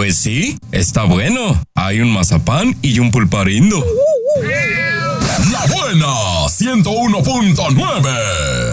Pues sí, está bueno. Hay un mazapán y un pulparindo. La buena 101.9.